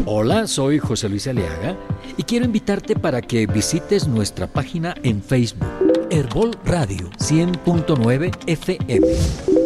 Hola, soy José Luis Aliaga y quiero invitarte para que visites nuestra página en Facebook, Herbol Radio 100.9 FM.